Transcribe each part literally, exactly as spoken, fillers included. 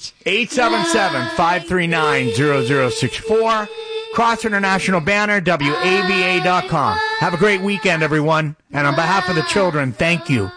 friends. eight seven seven, five three nine, zero zero six four. Cross International Banner, W A V A dot com. Have a great weekend, everyone. And on behalf of the children, thank you.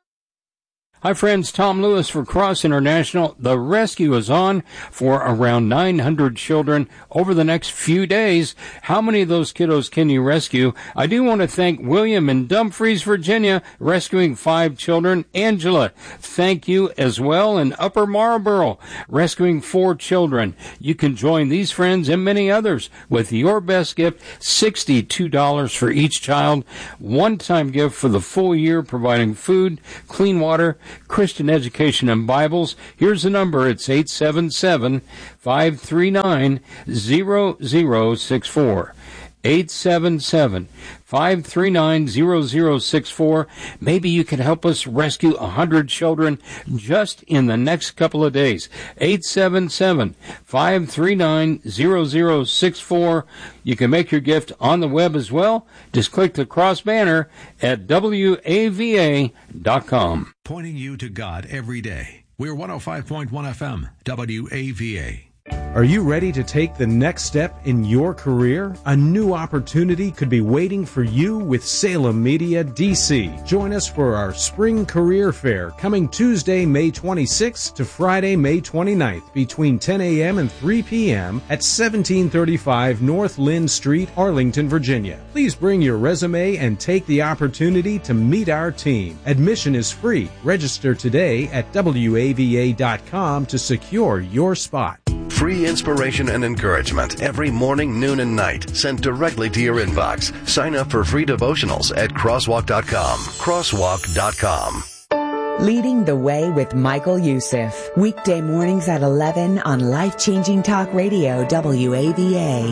Hi, friends. Tom Lewis for Cross International. The rescue is on for around nine hundred children over the next few days. How many of those kiddos can you rescue? I do want to thank William in Dumfries, Virginia, rescuing five children. Angela, thank you as well. In Upper Marlboro, rescuing four children. You can join these friends and many others with your best gift, sixty-two dollars for each child. One-time gift for the full year, providing food, clean water, Christian education, and Bibles. Here's the number. It's eight seven seven, five three nine, zero zero six four. eight seven seven, five three nine, zero zero six four. Maybe you can help us rescue one hundred children just in the next couple of days. eight seven seven, five three nine, zero zero six four. You can make your gift on the web as well. Just click the cross banner at W A V A dot com. Pointing you to God every day. We're one oh five point one F M, W A V A. Are you ready to take the next step in your career? A new opportunity could be waiting for you with Salem Media D C. Join us for our Spring Career Fair coming Tuesday, May twenty-sixth to Friday, May twenty-ninth between ten a.m. and three p.m. at seventeen thirty-five North Lynn Street, Arlington, Virginia. Please bring your resume and take the opportunity to meet our team. Admission is free. Register today at W A V A dot com to secure your spot. Free inspiration and encouragement every morning, noon, and night sent directly to your inbox. Sign up for free devotionals at crosswalk dot com. crosswalk dot com. Leading the Way with Michael Youssef. Weekday mornings at eleven on Life-Changing Talk Radio, W A V A.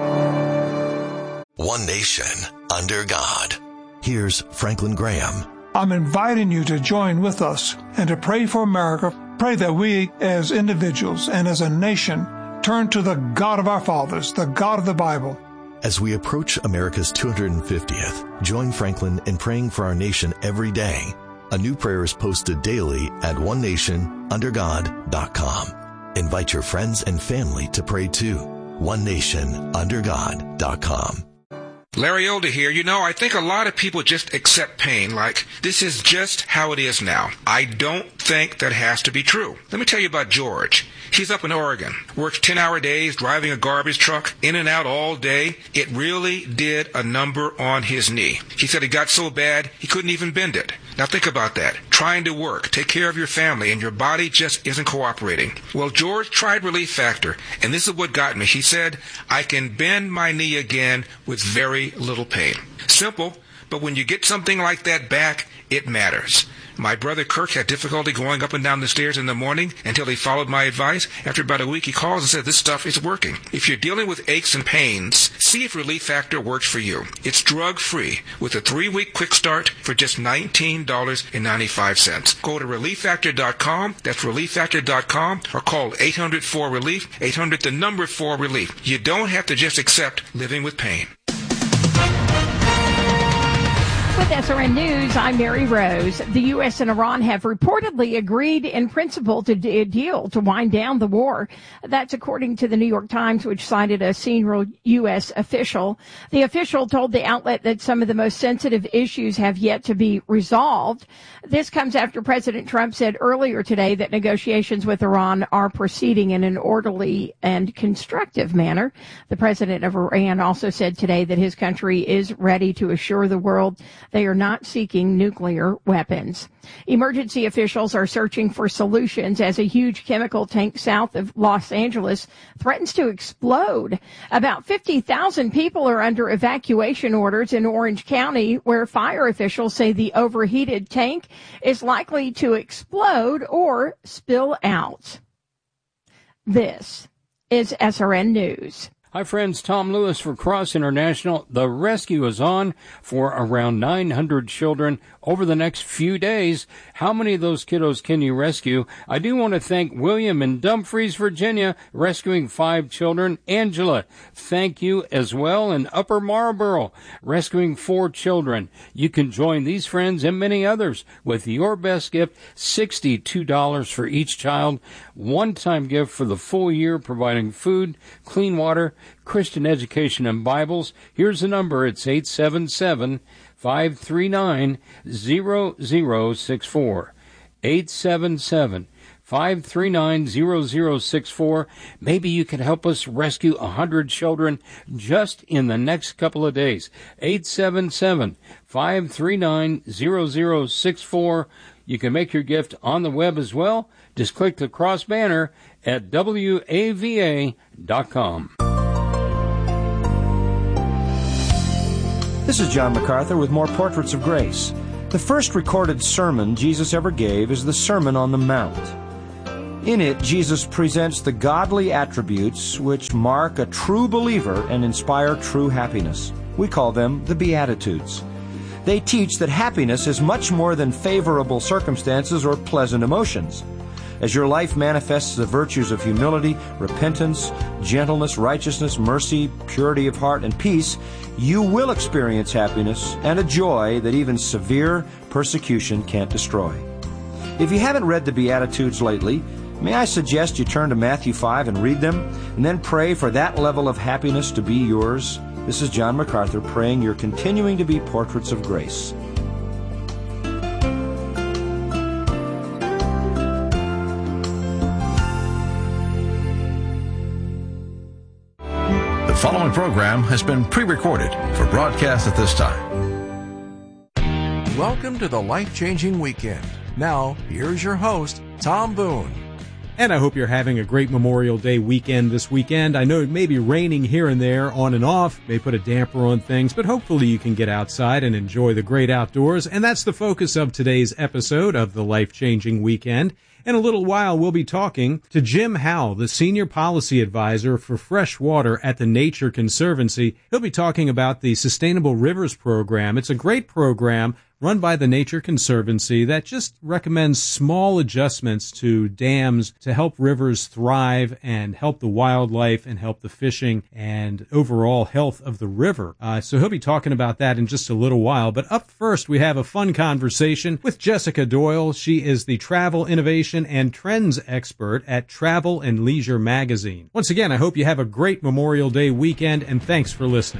One nation under God. Here's Franklin Graham. I'm inviting you to join with us and to pray for America. Pray that we as individuals and as a nation turn to the God of our fathers, the God of the Bible. As we approach America's two hundred fiftieth, join Franklin in praying for our nation every day. A new prayer is posted daily at one nation under god dot com. Invite your friends and family to pray too. one nation under god dot com. Larry Older here. You know, I think a lot of people just accept pain like this is just how it is now. I don't think that has to be true. Let me tell you about George. He's up in Oregon, works ten-hour days, driving a garbage truck, in and out all day. It really did a number on his knee. He said it got so bad he couldn't even bend it. Now think about that. Trying to work, take care of your family, and your body just isn't cooperating. Well, George tried Relief Factor, and this is what got me. He said, I can bend my knee again with very little pain. Simple, but when you get something like that back, it matters. My brother Kirk had difficulty going up and down the stairs in the morning until he followed my advice. After about a week, he calls and said, this stuff is working. If you're dealing with aches and pains, see if Relief Factor works for you. It's drug-free with a three-week quick start for just nineteen dollars and ninety-five cents. Go to relief factor dot com. That's relief factor dot com, or call eight hundred four relief, eight hundred the number four relief. You don't have to just accept living with pain. With S R N News, I'm Mary Rose. The U S and Iran have reportedly agreed in principle to a deal to wind down the war. That's according to the New York Times, which cited a senior U S official. The official told the outlet that some of the most sensitive issues have yet to be resolved. This comes after President Trump said earlier today that negotiations with Iran are proceeding in an orderly and constructive manner. The president of Iran also said today that his country is ready to assure the world they are not seeking nuclear weapons. Emergency officials are searching for solutions as a huge chemical tank south of Los Angeles threatens to explode. About fifty thousand people are under evacuation orders in Orange County, where fire officials say the overheated tank is likely to explode or spill out. This is S R N News. Hi, friends. Tom Lewis for Cross International. The rescue is on for around nine hundred children over the next few days. How many of those kiddos can you rescue? I do want to thank William in Dumfries, Virginia, rescuing five children. Angela, thank you as well in Upper Marlboro, rescuing four children. You can join these friends and many others with your best gift, sixty-two dollars for each child, one-time gift for the full year, providing food, clean water, Christian education, and Bibles. Here's the number. It's eight seven seven, five three nine, zero zero six four. eight seven seven, five three nine, zero zero six four. Maybe you can help us rescue one hundred children just in the next couple of days. eight seven seven, five three nine, zero zero six four. You can make your gift on the web as well. Just click the cross banner at W A V A dot com. This is John MacArthur with more Portraits of Grace. The first recorded sermon Jesus ever gave is the Sermon on the Mount. In it, Jesus presents the godly attributes which mark a true believer and inspire true happiness. We call them the Beatitudes. They teach that happiness is much more than favorable circumstances or pleasant emotions. As your life manifests the virtues of humility, repentance, gentleness, righteousness, mercy, purity of heart, and peace, you will experience happiness and a joy that even severe persecution can't destroy. If you haven't read the Beatitudes lately, may I suggest you turn to Matthew five and read them, and then pray for that level of happiness to be yours. This is John MacArthur praying you're continuing to be portraits of grace. The following program has been pre-recorded for broadcast at this time. Welcome to the Life-Changing Weekend. Now, here's your host, Tom Boone. And I hope you're having a great Memorial Day weekend this weekend. I know it may be raining here and there, on and off, may put a damper on things, but hopefully you can get outside and enjoy the great outdoors. And that's the focus of today's episode of the Life-Changing Weekend. In a little while, we'll be talking to Jim Howell, the Senior Policy Advisor for Fresh Water at the Nature Conservancy. He'll be talking about the Sustainable Rivers Program. It's a great program run by the Nature Conservancy that just recommends small adjustments to dams to help rivers thrive and help the wildlife and help the fishing and overall health of the river. Uh, so he'll be talking about that in just a little while. But up first, we have a fun conversation with Jessica Doyle. She is the travel innovation and trends expert at Travel and Leisure Magazine. Once again, I hope you have a great Memorial Day weekend, and thanks for listening.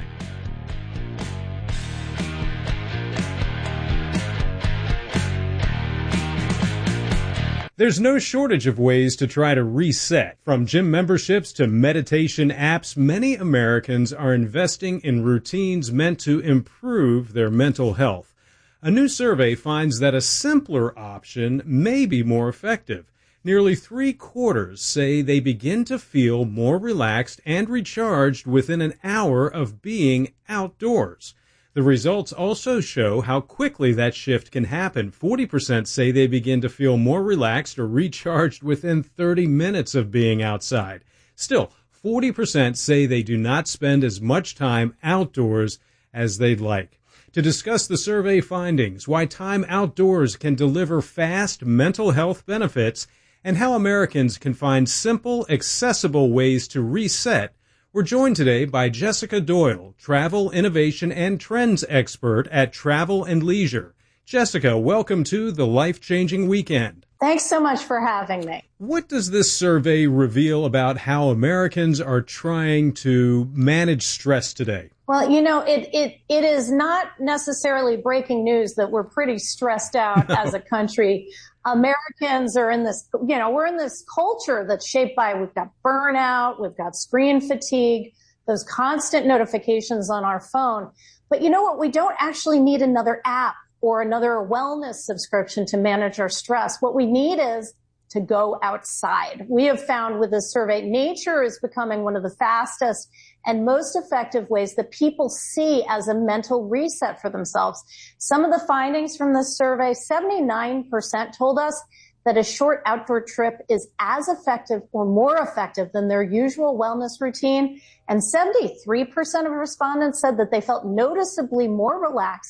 There's no shortage of ways to try to reset. From gym memberships to meditation apps, many Americans are investing in routines meant to improve their mental health. A new survey finds that a simpler option may be more effective. Nearly three quarters say they begin to feel more relaxed and recharged within an hour of being outdoors. The results also show how quickly that shift can happen. forty percent say they begin to feel more relaxed or recharged within thirty minutes of being outside. Still, forty percent say they do not spend as much time outdoors as they'd like. To discuss the survey findings, why time outdoors can deliver fast mental health benefits, and how Americans can find simple, accessible ways to reset, we're joined today by Jessica Doyle, travel, innovation, and trends expert at Travel and Leisure. Jessica, welcome to the Life-Changing Weekend. Thanks so much for having me. What does this survey reveal about how Americans are trying to manage stress today? Well, you know, it it it is not necessarily breaking news that we're pretty stressed out as a country. Americans are in this, you know, we're in this culture that's shaped by, we've got burnout, we've got screen fatigue, those constant notifications on our phone. But you know what? We don't actually need another app or another wellness subscription to manage our stress. What we need is to go outside. We have found with this survey, nature is becoming one of the fastest and most effective ways that people see as a mental reset for themselves. Some of the findings from this survey, seventy-nine percent told us that a short outdoor trip is as effective or more effective than their usual wellness routine. And seventy-three percent of respondents said that they felt noticeably more relaxed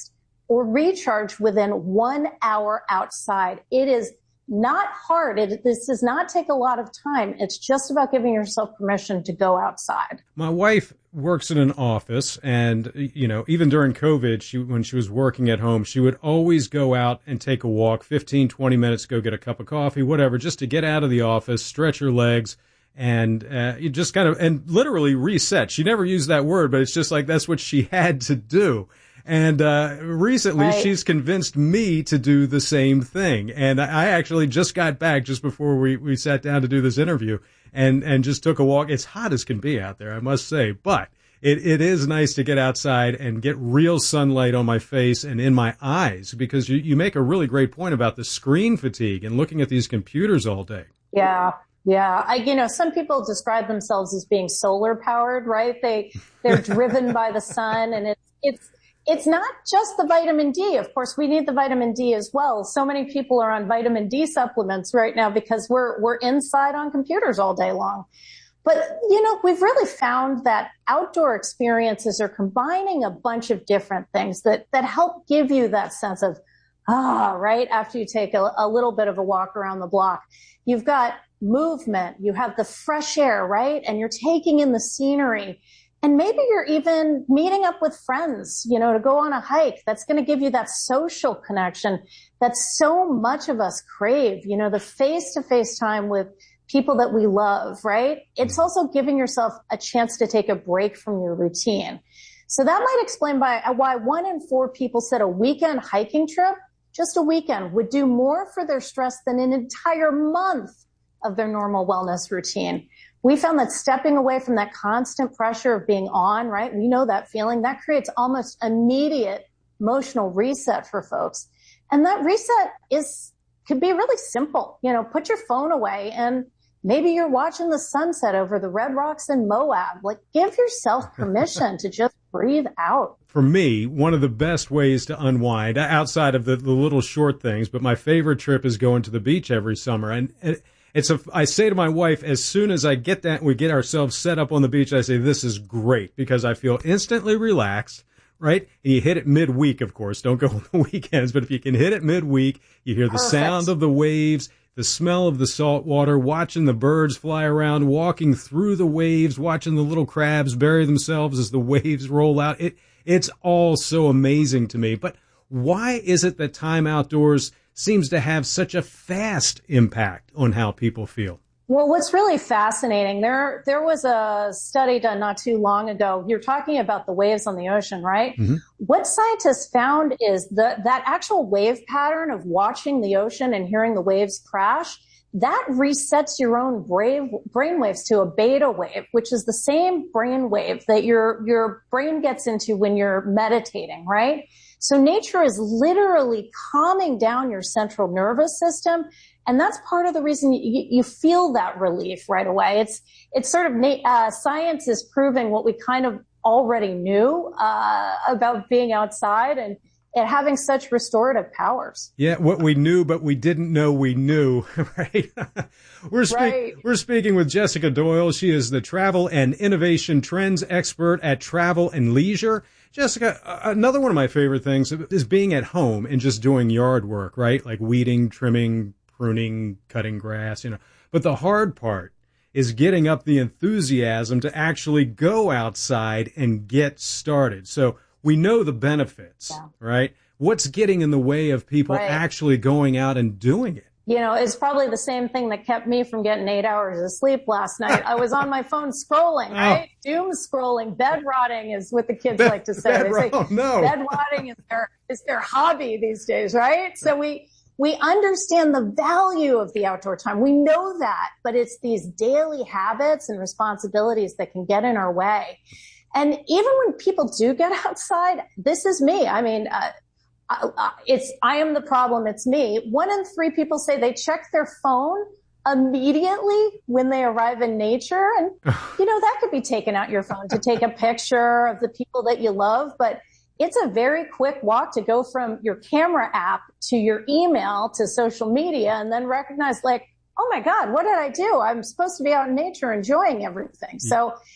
or recharge within one hour outside. It is not hard. It, this does not take a lot of time. It's just about giving yourself permission to go outside. My wife works in an office, and, you know, even during COVID, she, when she was working at home, she would always go out and take a walk, fifteen, twenty minutes, go get a cup of coffee, whatever, just to get out of the office, stretch her legs, and uh, you just kind of, and literally reset. She never used that word, but it's just like that's what she had to do. And uh recently, right. she's convinced me to do the same thing. And I actually just got back just before we, we sat down to do this interview and, and just took a walk. It's hot as can be out there, I must say. But it, it is nice to get outside and get real sunlight on my face and in my eyes, because you, you make a really great point about the screen fatigue and looking at these computers all day. Yeah. Yeah. I, you know, some people describe themselves as being solar powered, right? They, they're driven by the sun, and it's, it's, It's not just the vitamin D. Of course, we need the vitamin D as well. So many people are on vitamin D supplements right now because we're, we're inside on computers all day long. But, you know, we've really found that outdoor experiences are combining a bunch of different things that, that help give you that sense of, ah, right, after you take a, a little bit of a walk around the block. You've got movement, you have the fresh air, right? And you're taking in the scenery. And maybe you're even meeting up with friends, you know, to go on a hike. That's going to give you that social connection that so much of us crave, you know, the face-to-face time with people that we love, right? It's also giving yourself a chance to take a break from your routine. So that might explain by why one in four people said a weekend hiking trip, just a weekend, would do more for their stress than an entire month of their normal wellness routine. We found that stepping away from that constant pressure of being on, right? We know that feeling. That creates almost immediate emotional reset for folks. And that reset is, could be really simple. You know, put your phone away and maybe you're watching the sunset over the Red Rocks in Moab. Like, give yourself permission to just breathe out. For me, one of the best ways to unwind, outside of the, the little short things, but my favorite trip is going to the beach every summer. And, and It's a, I say to my wife, as soon as I get that, we get ourselves set up on the beach, I say, this is great, because I feel instantly relaxed, right? And you hit it midweek, of course. Don't go on the weekends, but if you can hit it midweek, you hear the Perfect. sound of the waves, the smell of the salt water, watching the birds fly around, walking through the waves, watching the little crabs bury themselves as the waves roll out. It, it's all so amazing to me. But why is it that time outdoors seems to have such a fast impact on how people feel? Well, what's really fascinating, there there was a study done not too long ago. You're talking about the waves on the ocean, right? Mm-hmm. What scientists found is that that actual wave pattern of watching the ocean and hearing the waves crash, that resets your own brave brain waves to a beta wave, which is the same brain wave that your your brain gets into when you're meditating, right? So nature is literally calming down your central nervous system. And that's part of the reason you, you feel that relief right away. It's, it's sort of, uh, science is proving what we kind of already knew, uh, about being outside and, and having such restorative powers. Yeah, what we knew, but we didn't know we knew, right? we're, spe- right. we're speaking with Jessica Doyle. She is the travel and innovation trends expert at Travel and Leisure. Jessica, another one of my favorite things is being at home and just doing yard work, right? Like weeding, trimming, pruning, cutting grass, you know. But the hard part is getting up the enthusiasm to actually go outside and get started. So we know the benefits, yeah. right? What's getting in the way of people right. actually going out and doing it? You know, it's probably the same thing that kept me from getting eight hours of sleep last night. I was on my phone scrolling, right? Oh. Doom scrolling, bed rotting is what the kids bed, like to say. Bed, they say oh, no. bed rotting is their, is their hobby these days, right? So we, we understand the value of the outdoor time. We know that, but it's these daily habits and responsibilities that can get in our way. And even when people do get outside, this is me. I mean, uh, Uh, it's, I am the problem. It's me. One in three people say they check their phone immediately when they arrive in nature. And, you know, that could be taking out your phone to take a picture of the people that you love. But it's a very quick walk to go from your camera app to your email to social media and then recognize like, oh my God, what did I do? I'm supposed to be out in nature enjoying everything. So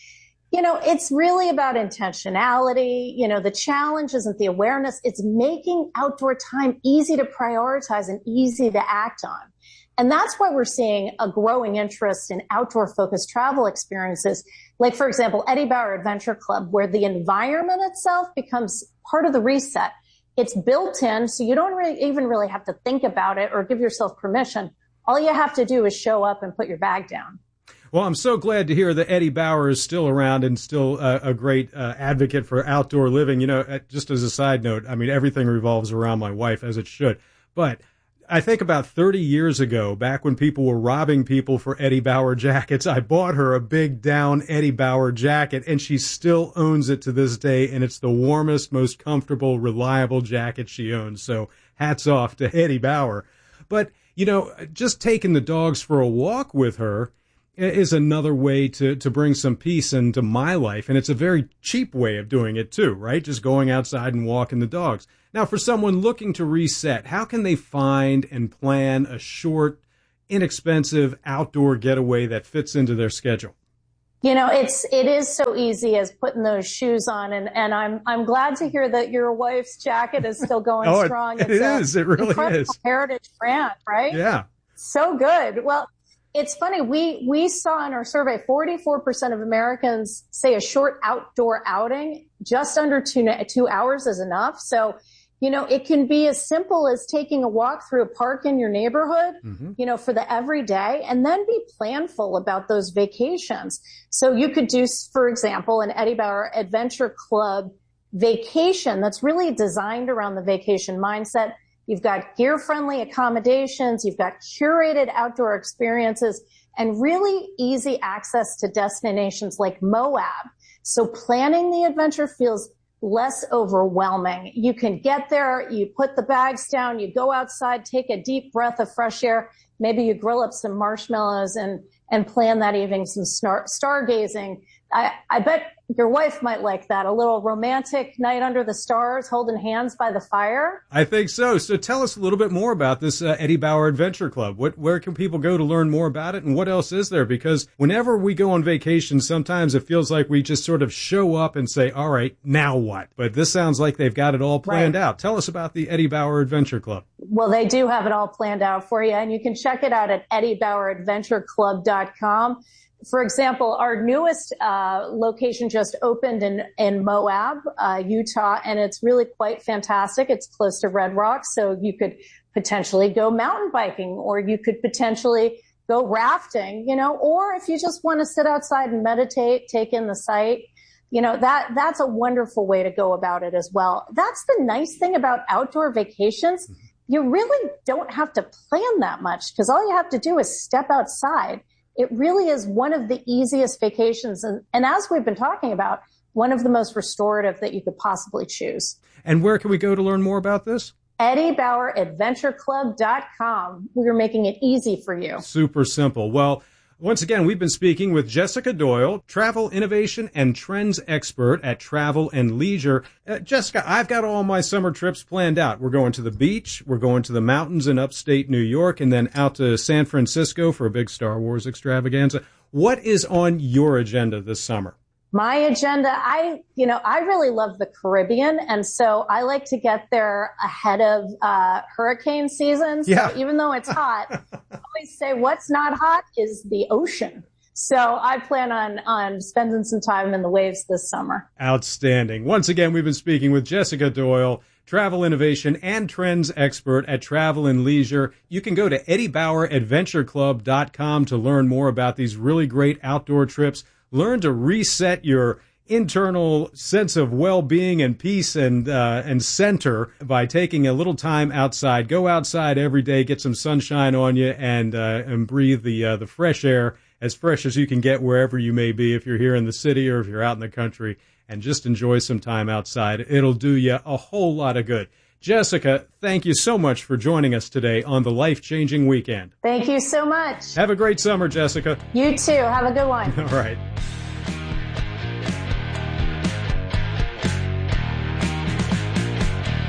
You know, it's really about intentionality. You know, the challenge isn't the awareness. It's making outdoor time easy to prioritize and easy to act on. And that's why we're seeing a growing interest in outdoor focused travel experiences. Like, for example, Eddie Bauer Adventure Club, where the environment itself becomes part of the reset. It's built in, so you don't really, even really have to think about it or give yourself permission. All you have to do is show up and put your bag down. Well, I'm so glad to hear that Eddie Bauer is still around and still uh, a great uh, advocate for outdoor living. You know, uh, just as a side note, I mean, everything revolves around my wife, as it should. But I think about thirty years ago, back when people were robbing people for Eddie Bauer jackets, I bought her a big down Eddie Bauer jacket, and she still owns it to this day, and it's the warmest, most comfortable, reliable jacket she owns. So hats off to Eddie Bauer. But, you know, just taking the dogs for a walk with her is another way to, to bring some peace into my life. And it's a very cheap way of doing it too, right? Just going outside and walking the dogs. Now, for someone looking to reset, how can they find and plan a short, inexpensive outdoor getaway that fits into their schedule? You know, it's, it is so easy as putting those shoes on. And, and I'm, I'm glad to hear that your wife's jacket is still going oh, strong. It, it's it is. It really is. Heritage brand, right? Yeah. So good. Well, it's funny. We, we saw in our survey, forty-four percent of Americans say a short outdoor outing, just under two, two hours is enough. So, you know, it can be as simple as taking a walk through a park in your neighborhood, mm-hmm. you know, for the everyday, and then be planful about those vacations. So you could do, for example, an Eddie Bauer Adventure Club vacation that's really designed around the vacation mindset. You've got gear-friendly accommodations, you've got curated outdoor experiences, and really easy access to destinations like Moab. So planning the adventure feels less overwhelming. You can get there, you put the bags down, you go outside, take a deep breath of fresh air, maybe you grill up some marshmallows and, and plan that evening some star- stargazing. I, I bet your wife might like that, a little romantic night under the stars, holding hands by the fire. I think so. So tell us a little bit more about this uh, Eddie Bauer Adventure Club. What, where can people go to learn more about it, and what else is there? Because whenever we go on vacation, sometimes it feels like we just sort of show up and say, all right, now what? But this sounds like they've got it all planned right. out. Tell us about the Eddie Bauer Adventure Club. Well, they do have it all planned out for you, and you can check it out at eddie bauer adventure club dot com. For example, our newest uh location just opened in in Moab, uh Utah, and it's really quite fantastic. It's close to Red Rock, so you could potentially go mountain biking, or you could potentially go rafting, you know, or if you just want to sit outside and meditate, take in the sight, you know, that that's a wonderful way to go about it as well. That's the nice thing about outdoor vacations. You really don't have to plan that much, because all you have to do is step outside. It really is one of the easiest vacations. And, and as we've been talking about, one of the most restorative that you could possibly choose. And where can we go to learn more about this? eddie bauer adventure club dot com. We're making it easy for you. Super simple. Well, once again, we've been speaking with Jessica Doyle, travel innovation and trends expert at Travel and Leisure. Uh, Jessica, I've got all my summer trips planned out. We're going to the beach, we're going to the mountains in upstate New York, and then out to San Francisco for a big Star Wars extravaganza. What is on your agenda this summer? My agenda, I, you know, I really love the Caribbean. And so I like to get there ahead of uh, hurricane season. So yeah. even though it's hot, I always say what's not hot is the ocean. So I plan on, on spending some time in the waves this summer. Outstanding. Once again, we've been speaking with Jessica Doyle, travel innovation and trends expert at Travel and Leisure. You can go to eddie bauer adventure club dot com to learn more about these really great outdoor trips. Learn to reset your internal sense of well-being and peace and uh, and center by taking a little time outside. Go outside every day, get some sunshine on you, and uh, and breathe the uh, the fresh air, as fresh as you can get wherever you may be, if you're here in the city or if you're out in the country, and just enjoy some time outside. It'll do you a whole lot of good. Jessica, thank you so much for joining us today on the Life-Changing Weekend. Thank you so much. Have a great summer, Jessica. You too. Have a good one. All right.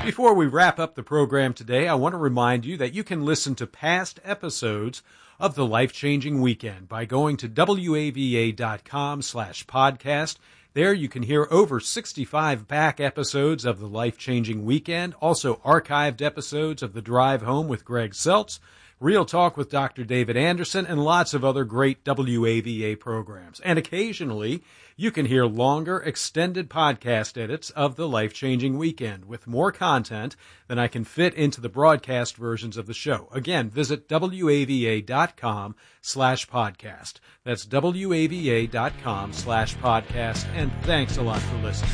Before we wrap up the program today, I want to remind you that you can listen to past episodes of the Life-Changing Weekend by going to W A V A dot com slash podcast. There you can hear over sixty-five back episodes of the Life-Changing Weekend, also archived episodes of The Drive Home with Greg Seltz, Real Talk with Doctor David Anderson, and lots of other great W A V A programs. And occasionally, you can hear longer, extended podcast edits of the Life-Changing Weekend with more content than I can fit into the broadcast versions of the show. Again, visit W A V A dot com slash podcast. That's W A V A dot com slash podcast. And thanks a lot for listening.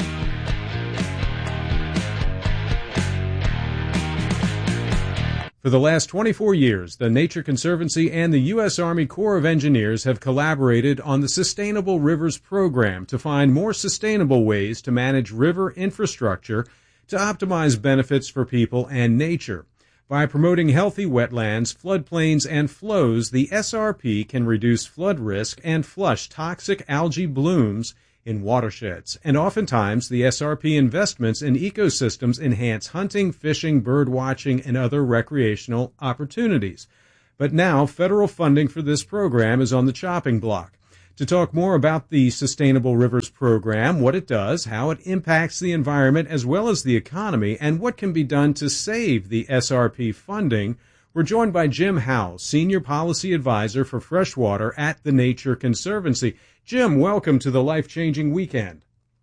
For the last twenty-four years, the Nature Conservancy and the U S Army Corps of Engineers have collaborated on the Sustainable Rivers Program to find more sustainable ways to manage river infrastructure to optimize benefits for people and nature. By promoting healthy wetlands, floodplains, and flows, the S R P can reduce flood risk and flush toxic algae blooms in watersheds. And oftentimes, the S R P investments in ecosystems enhance hunting, fishing, bird watching, and other recreational opportunities. But now, federal funding for this program is on the chopping block. To talk more about the Sustainable Rivers Program, what it does, how it impacts the environment as well as the economy, and what can be done to save the S R P funding, we're joined by Jim Howe, Senior Policy Advisor for Freshwater at the Nature Conservancy. Jim, welcome to the Life-Changing Weekend.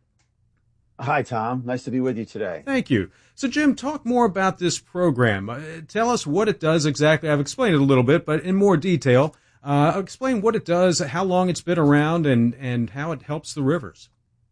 Hi, Tom. Nice to be with you today. Thank you. So, Jim, talk more about this program. Uh, tell us what it does exactly. I've explained it a little bit, but in more detail. Uh, explain what it does, how long it's been around, and, and how it helps the rivers.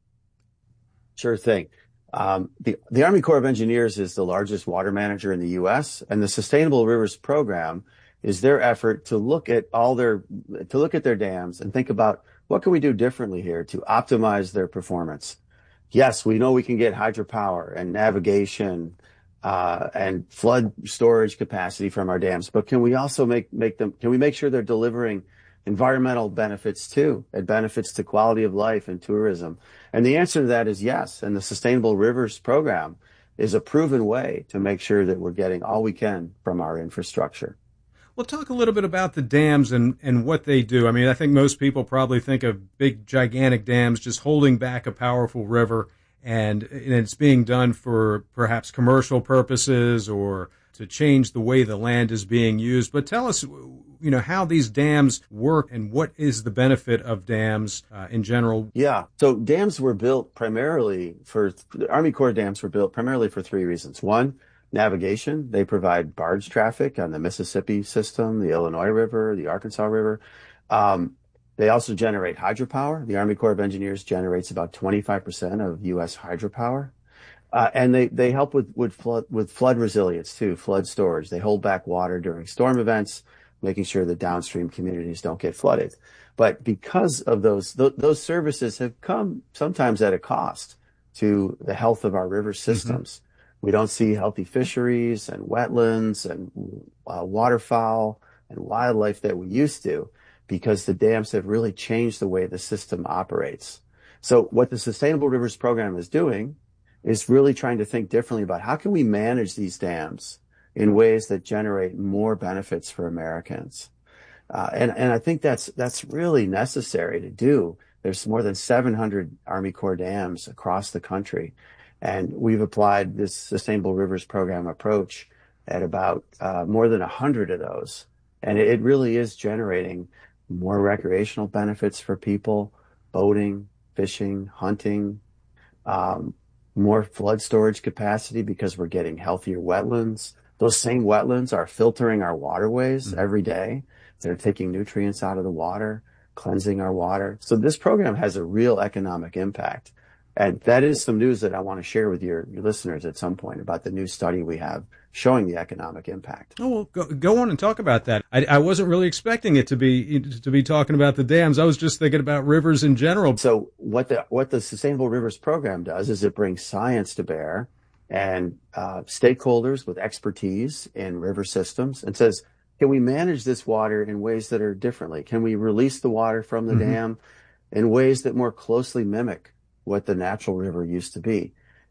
Sure thing. Um, the, the Army Corps of Engineers is the largest water manager in the U S, and the Sustainable Rivers Program is their effort to look at all their, to look at their dams and think about what can we do differently here to optimize their performance. Yes, we know we can get hydropower and navigation uh, and flood storage capacity from our dams, but can we also make, make them, can we make sure they're delivering environmental benefits too, and benefits to quality of life and tourism? And the answer to that is yes. And the Sustainable Rivers Program is a proven way to make sure that we're getting all we can from our infrastructure. Well, talk a little bit about the dams and, and what they do. I mean, I think most people probably think of big, gigantic dams just holding back a powerful river, and, and it's being done for perhaps commercial purposes or to change the way the land is being used. But tell us, you know, how these dams work and what is the benefit of dams uh, in general. Yeah. So dams were built primarily for, the Army Corps dams were built primarily for three reasons. One, navigation. They provide barge traffic on the Mississippi system, the Illinois River, the Arkansas River. Um, they also generate hydropower. The Army Corps of Engineers generates about twenty-five percent of U S hydropower. Uh, and they, they help with, with flood, with flood resilience too, flood storage. They hold back water during storm events, making sure that downstream communities don't get flooded. But because of those, th- those services have come sometimes at a cost to the health of our river systems. Mm-hmm. We don't see healthy fisheries and wetlands and uh, waterfowl and wildlife that we used to, because the dams have really changed the way the system operates. So what the Sustainable Rivers Program is doing is really trying to think differently about how can we manage these dams in ways that generate more benefits for Americans. Uh, and, and I think that's, that's really necessary to do. There's more than seven hundred Army Corps dams across the country. And we've applied this Sustainable Rivers Program approach at about uh, more than one hundred of those. And it really is generating more recreational benefits for people, boating, fishing, hunting, um, more flood storage capacity because we're getting healthier wetlands. Those same wetlands are filtering our waterways mm-hmm. every day. They're taking nutrients out of the water, cleansing our water. So this program has a real economic impact. And that is some news that I want to share with your, your listeners at some point about the new study we have showing the economic impact. Oh, well, go, go on and talk about that. I, I wasn't really expecting it to be to be talking about the dams. I was just thinking about rivers in general. So what the what the Sustainable Rivers Program does is it brings science to bear and uh, stakeholders with expertise in river systems and says, can we manage this water in ways that are differently? Can we release the water from the mm-hmm. dam in ways that more closely mimic what the natural river used to be?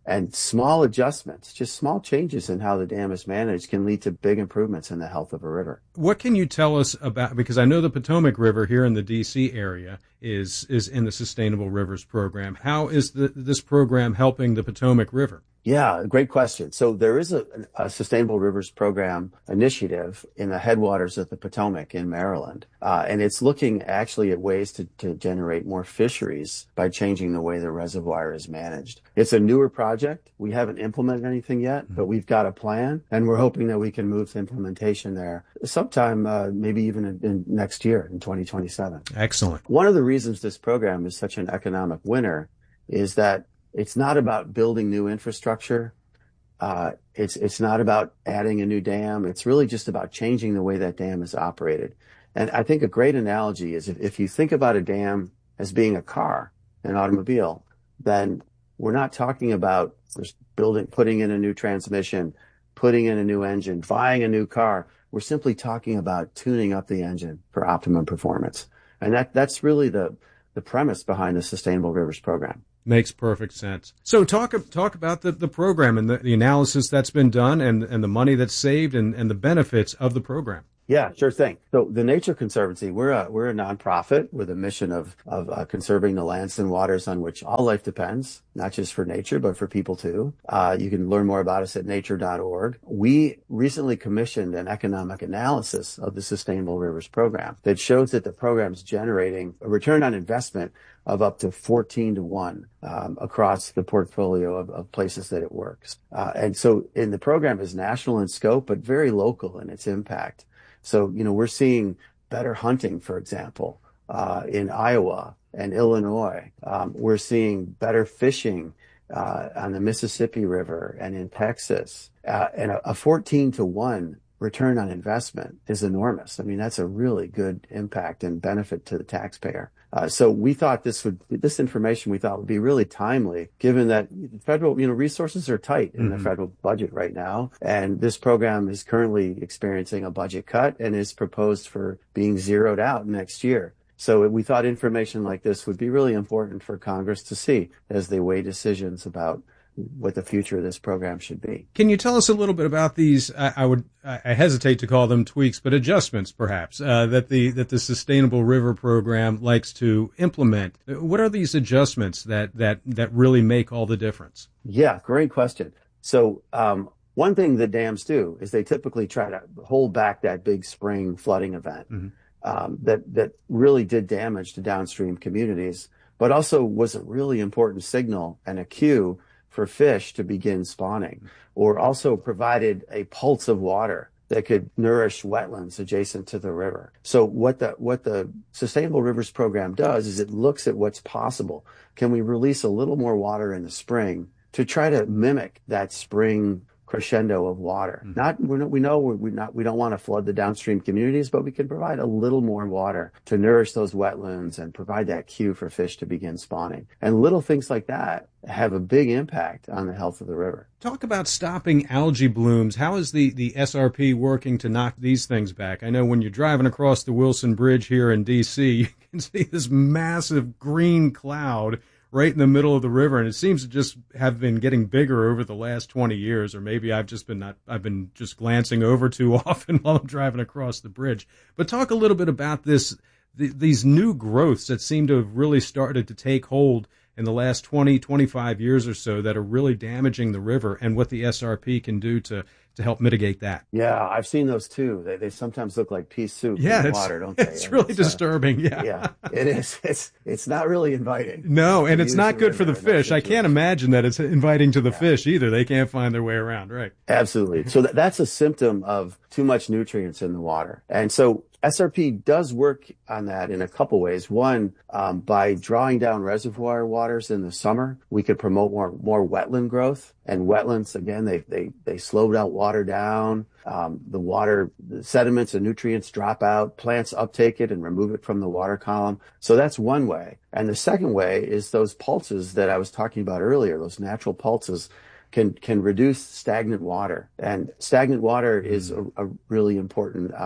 And small adjustments, just small changes in how the dam is managed, can lead to big improvements in the health of a river. What can you tell us about, because I know the Potomac River here in the D C area is is in the Sustainable Rivers program. How is the, this program helping the Potomac River? Yeah, great question. So there is a, a Sustainable Rivers Program initiative in the headwaters of the Potomac in Maryland, uh, and it's looking actually at ways to, to generate more fisheries by changing the way the reservoir is managed. It's a newer project. We haven't implemented anything yet, but we've got a plan, and we're hoping that we can move to implementation there sometime, uh, maybe even in, in next year, in twenty twenty-seven. Excellent. One of the reasons this program is such an economic winner is that it's not about building new infrastructure. Uh, it's it's not about adding a new dam. It's really just about changing the way that dam is operated. And I think a great analogy is if, if you think about a dam as being a car, an automobile, then we're not talking about just building, putting in a new transmission, putting in a new engine, buying a new car. We're simply talking about tuning up the engine for optimum performance. And that that's really the the premise behind the Sustainable Rivers program. Makes perfect sense. So talk talk about the, the program and the, the analysis that's been done and, and the money that's saved and, and the benefits of the program. Yeah, sure thing. So the Nature Conservancy, we're a, we're a nonprofit with a mission of, of uh, conserving the lands and waters on which all life depends, not just for nature, but for people too. Uh, you can learn more about us at nature dot org. We recently commissioned an economic analysis of the Sustainable Rivers program that shows that the program's generating a return on investment of up to fourteen to one um, across the portfolio of, of places that it works. Uh, and so in the program is national in scope, but very local in its impact. So, you know, we're seeing better hunting, for example, uh, in Iowa and Illinois. Um, we're seeing better fishing uh, on the Mississippi River and in Texas. Uh, and a, a fourteen to one return on investment is enormous. I mean, that's a really good impact and benefit to the taxpayer. Uh, so we thought this would, this information we thought would be really timely, given that federal, you know, resources are tight in mm-hmm. the federal budget right now. And this program is currently experiencing a budget cut and is proposed for being zeroed out next year. So we thought information like this would be really important for Congress to see as they weigh decisions about what the future of this program should be. Can you tell us a little bit about these? I, I would, I hesitate to call them tweaks, but adjustments, perhaps, uh, that the that the Sustainable River program likes to implement. What are these adjustments that that that really make all the difference? Yeah, great question. So um, one thing that dams do is they typically try to hold back that big spring flooding event mm-hmm. um, that that really did damage to downstream communities, but also was a really important signal and a cue for fish to begin spawning, or also provided a pulse of water that could nourish wetlands adjacent to the river. So what the what the Sustainable Rivers program does is it looks at what's possible. Can we release a little more water in the spring to try to mimic that spring crescendo of water? Mm-hmm. Not we're not, we know we're, we're not we don't want to flood the downstream communities, but we can provide a little more water to nourish those wetlands and provide that cue for fish to begin spawning. And little things like that have a big impact on the health of the river. Talk about stopping algae blooms. How is the, the S R P working to knock these things back? I know when you're driving across the Wilson Bridge here in D C, you can see this massive green cloud right in the middle of the river, and it seems to just have been getting bigger over the last twenty years, or maybe I've just been not I've been just glancing over too often while I'm driving across the bridge. But talk a little bit about this th- these new growths that seem to have really started to take hold in the last twenty, twenty-five years or so that are really damaging the river, and what the S R P can do to to help mitigate that. Yeah, I've seen those too. They they sometimes look like pea soup yeah, in water, don't they? It's really it's, disturbing. Uh, yeah, yeah, it is. It's it's not really inviting. No, and it's not good for the fish. I can't imagine that it's inviting to the yeah. fish either. They can't find their way around, right? Absolutely. So that, that's a symptom of too much nutrients in the water, and so S R P does work on that in a couple ways. One, um, by drawing down reservoir waters in the summer, we could promote more more wetland growth. And wetlands, again, they they they slow down water down. Um, the water, the sediments and nutrients drop out. Plants uptake it and remove it from the water column. So that's one way. And the second way is those pulses that I was talking about earlier. Those natural pulses can can reduce stagnant water. And stagnant water is a, a really important um,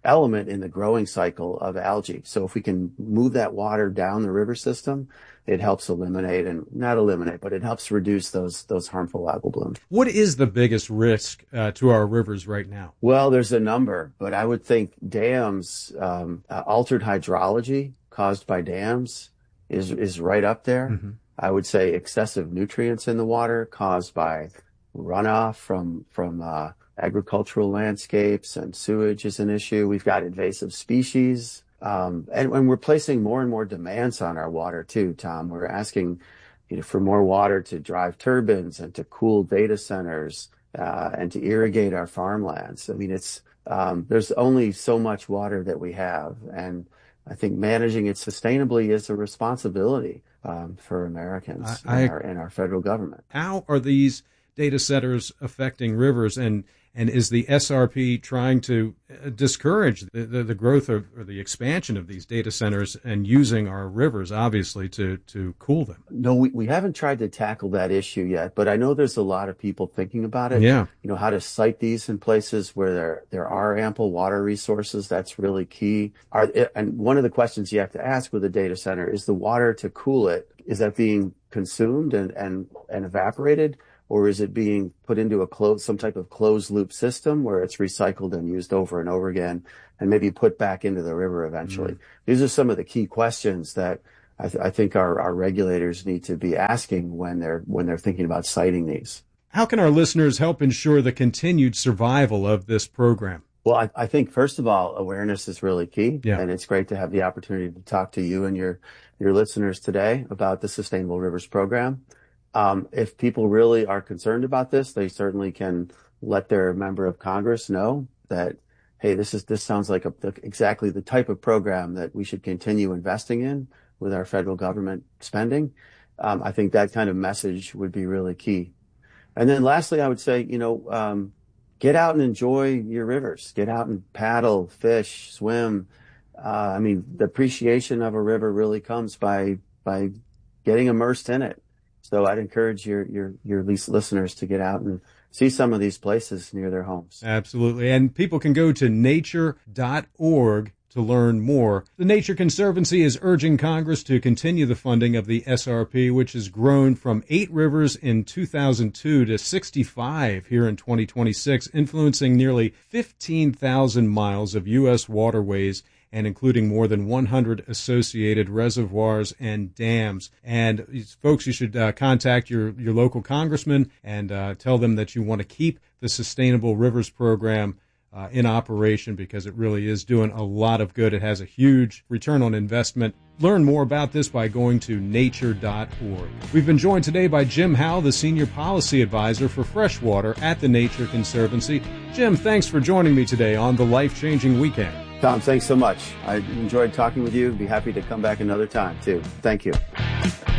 element in the growing cycle of algae. So if we can move that water down the river system, it helps eliminate, and not eliminate, but it helps reduce those those harmful algal blooms. What is the biggest risk uh, to our rivers right now? Well, there's a number, but I would think dams, um, uh, altered hydrology caused by dams is is right up there. Mm-hmm. I would say excessive nutrients in the water caused by runoff from from uh, agricultural landscapes, and sewage is an issue. We've got invasive species. Um, and when we're placing more and more demands on our water too, Tom, we're asking, you know, for more water to drive turbines and to cool data centers, uh, and to irrigate our farmlands. I mean, it's, um, there's only so much water that we have. And I think managing it sustainably is a responsibility, um, for Americans I, and, I, our, and our federal government. How are these data centers affecting rivers, and and is the S R P trying to discourage the, the, the growth of, or the expansion of these data centers and using our rivers, obviously, to, to cool them? No, we, we haven't tried to tackle that issue yet, but I know there's a lot of people thinking about it. Yeah. You know, how to site these in places where there, there are ample water resources. That's really key. Are, and one of the questions you have to ask with a data center is the water to cool it, is that being consumed and, and, and evaporated? Or is it being put into a closed, some type of closed loop system where it's recycled and used over and over again and maybe put back into the river eventually? Mm-hmm. These are some of the key questions that I, th- I think our, our regulators need to be asking when they're, when they're thinking about siting these. How can our listeners help ensure the continued survival of this program? Well, I, I think, first of all, awareness is really key. Yeah. And it's great to have the opportunity to talk to you and your, your listeners today about the Sustainable Rivers Program. Um, if people really are concerned about this, they certainly can let their member of Congress know that, hey, this is, this sounds like a, the, exactly the type of program that we should continue investing in with our federal government spending. Um, I think that kind of message would be really key. And then lastly, I would say, you know, um, get out and enjoy your rivers. Get out and paddle, fish, swim. Uh, I mean, the appreciation of a river really comes by, by getting immersed in it. So I'd encourage your, your, your listeners to get out and see some of these places near their homes. Absolutely. And people can go to nature dot org to learn more. The Nature Conservancy is urging Congress to continue the funding of the S R P, which has grown from eight rivers in two thousand two to sixty-five here in twenty twenty-six, influencing nearly fifteen thousand miles of U S waterways and including more than one hundred associated reservoirs and dams. And folks, you should uh, contact your, your local congressman and uh, tell them that you want to keep the Sustainable Rivers Program uh, in operation, because it really is doing a lot of good. It has a huge return on investment. Learn more about this by going to nature dot org. We've been joined today by Jim Howell, the Senior Policy Advisor for Freshwater at the Nature Conservancy. Jim, thanks for joining me today on the Life Changing Weekend. Tom, thanks so much. I enjoyed talking with you. Be happy to come back another time, too. Thank you.